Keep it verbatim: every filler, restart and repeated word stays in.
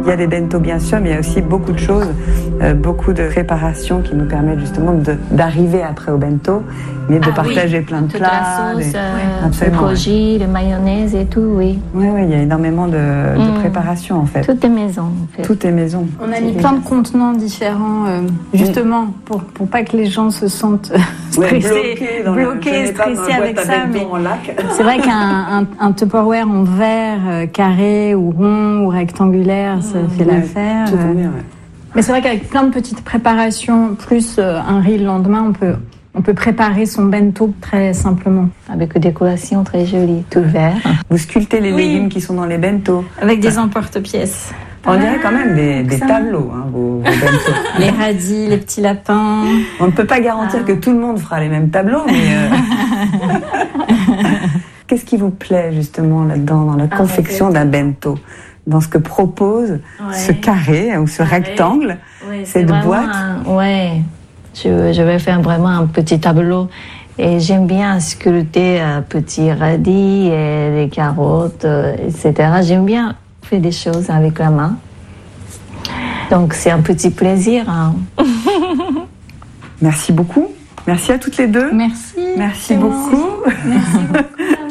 Il y a des bento bien sûr, mais il y a aussi beaucoup de choses, euh, beaucoup de préparations qui nous permettent justement de, d'arriver après au bento, mais de ah, partager oui. plein de Toute plats. la sauce, des... euh, le koji, le mayonnaise et tout, oui. Oui, oui, il y a énormément de, de mmh. préparation en fait. Tout est maison en fait. Tout est maison. On a mis plein de contenants différents, euh, justement, mmh. pour, pour pas que les gens se sentent stressés, ouais, bloqués, dans bloqués le, stressés avec ça. Mais en lac. C'est vrai qu'un un, un Tupperware en verre, euh, carré ou rond ou rectangulaire, ça mmh. fait ouais, l'affaire. Tout convient, ouais. Mais c'est vrai qu'avec plein de petites préparations, plus euh, un riz le lendemain, on peut... On peut préparer son bento très simplement. Avec une décoration très jolie, tout vert. Vous sculptez les oui. légumes qui sont dans les bento. Avec des emporte-pièces. On ah, dirait quand même des, des tableaux, hein, vos, vos bento. Les radis, les petits lapins. On ne peut pas garantir ah. que tout le monde fera les mêmes tableaux, mais... Euh... Qu'est-ce qui vous plaît justement là-dedans, dans la confection ah, d'un bento ? Dans ce que propose ouais. ce carré ou ce carré. rectangle, ouais, cette boîte un... Ouais. Je, je vais faire vraiment un petit tableau et j'aime bien sculpter un petit radis et les carottes, et cetera. J'aime bien faire des choses avec la main. Donc c'est un petit plaisir. Hein. Merci beaucoup. Merci à toutes les deux. Merci. Merci beaucoup. Merci beaucoup.